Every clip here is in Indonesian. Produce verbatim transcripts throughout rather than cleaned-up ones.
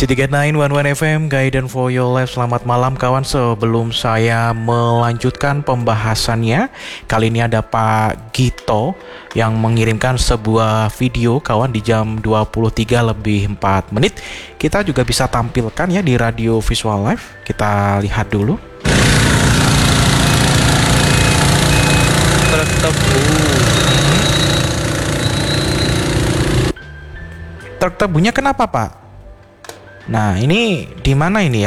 C tiga sembilan satu satu F M, Guidance for Your Life. Selamat malam kawan. Sebelum saya melanjutkan pembahasannya, kali ini ada Pak Gito yang mengirimkan sebuah video kawan di jam dua puluh tiga lebih empat menit. Kita juga bisa tampilkan ya di Radio Visual Live. Kita lihat dulu. Truk tebu. Truk tebunya kenapa, Pak? Nah, ini di mana ini ya?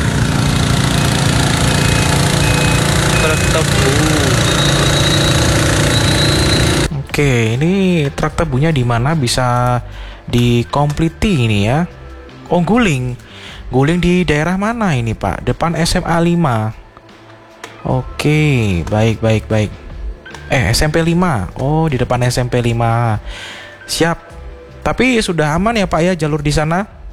Truk tebu. Oke, ini truk tebunya di mana, bisa dikompliti ini ya? Oh, guling. Guling di daerah mana ini, Pak? Depan S M A lima. Oke, baik baik baik. Eh, S M P lima. Oh, di depan S M P lima. Siap. Tapi sudah aman ya, Pak ya, jalur di sana?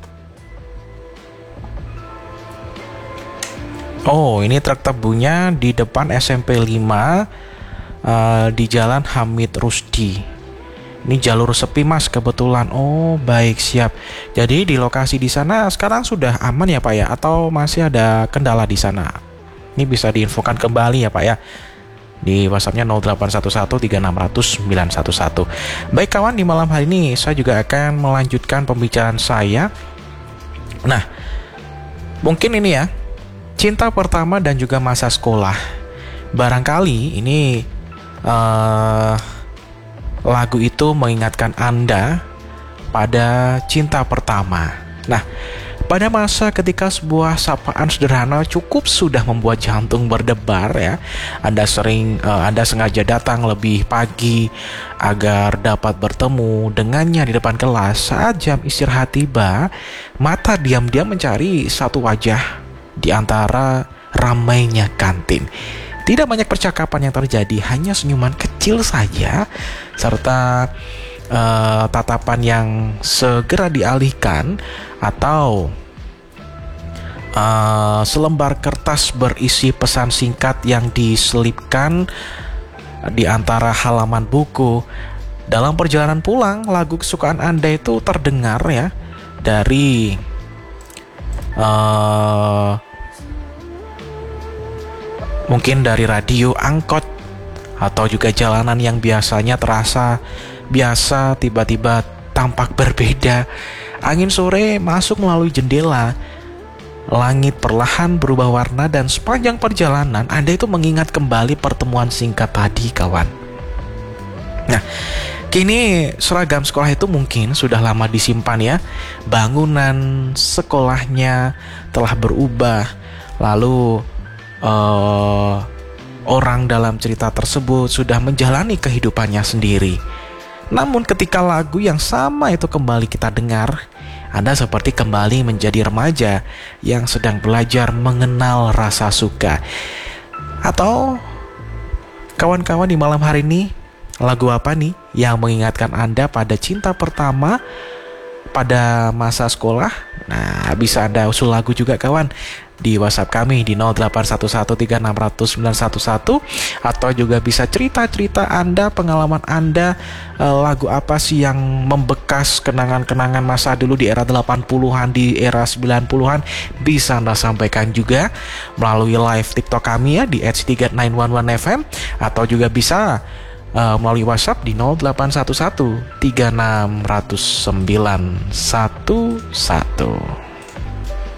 Oh, ini truk tebunya di depan S M P lima, uh, di Jalan Hamid Rusdi. Ini jalur sepi Mas kebetulan. Oh, baik, siap. Jadi di lokasi di sana sekarang sudah aman ya Pak ya, atau masih ada kendala di sana? Ini bisa diinfokan kembali ya Pak ya, di WhatsAppnya nol delapan satu satu tiga enam nol nol sembilan satu satu. Baik kawan, di malam hari ini saya juga akan melanjutkan pembicaraan saya. Nah, mungkin ini ya, cinta pertama dan juga masa sekolah. Barangkali ini uh, lagu itu mengingatkan Anda pada cinta pertama. Nah, pada masa ketika sebuah sapaan sederhana cukup sudah membuat jantung berdebar ya, Anda sering uh, Anda sengaja datang lebih pagi agar dapat bertemu dengannya di depan kelas. Saat jam istirahat tiba, mata diam-diam mencari satu wajah di antara ramainya kantin. Tidak banyak percakapan yang terjadi, hanya senyuman kecil saja serta uh, tatapan yang segera dialihkan, atau uh, selembar kertas berisi pesan singkat yang diselipkan di antara halaman buku. Dalam perjalanan pulang, lagu kesukaan Anda itu terdengar ya dari uh, mungkin dari radio, angkot, atau juga jalanan yang biasanya terasa biasa tiba-tiba tampak berbeda. Angin sore masuk melalui jendela. Langit perlahan berubah warna, dan sepanjang perjalanan Anda itu mengingat kembali pertemuan singkat tadi kawan. Nah, kini seragam sekolah itu mungkin sudah lama disimpan ya. Bangunan sekolahnya telah berubah. Lalu Uh, orang dalam cerita tersebut sudah menjalani kehidupannya sendiri. Namun ketika lagu yang sama itu kembali kita dengar, Anda seperti kembali menjadi remaja yang sedang belajar mengenal rasa suka. Atau kawan-kawan, di malam hari ini lagu apa nih yang mengingatkan Anda pada cinta pertama pada masa sekolah? Nah, bisa Anda usul lagu juga kawan di WhatsApp kami di nol delapan satu satu tiga enam nol nol sembilan satu satu, atau juga bisa cerita-cerita Anda, pengalaman Anda, eh, lagu apa sih yang membekas kenangan-kenangan masa dulu di era delapan puluhan, di era sembilan puluhan, bisa Anda sampaikan juga melalui live TikTok kami ya di et tiga sembilan satu satu F M, atau juga bisa uh, melalui WhatsApp di nol delapan satu satu tiga enam nol nol sembilan satu satu.